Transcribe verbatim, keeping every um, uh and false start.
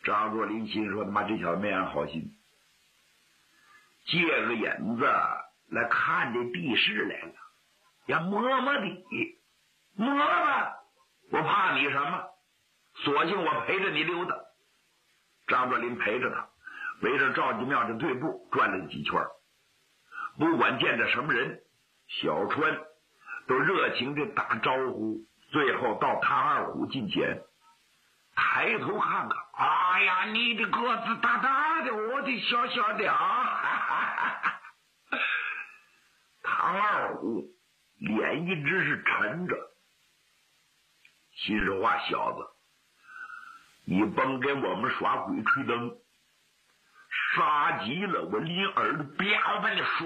张作霖心说：“他妈，这小子没安好心，借个引子来看这地势来了，要摸摸底，摸吧，我怕你什么？索性我陪着你溜达。”张作霖陪着他，围着赵继庙的队部转了几圈，不管见着什么人，小川都热情地打招呼。最后到唐二虎近前，抬头看看，哎呀，你的个子大大的，我的小小的啊！唐二虎脸一直是沉着，心里话，小子，你甭给我们耍鬼吹灯，杀急了我林儿的，别把你说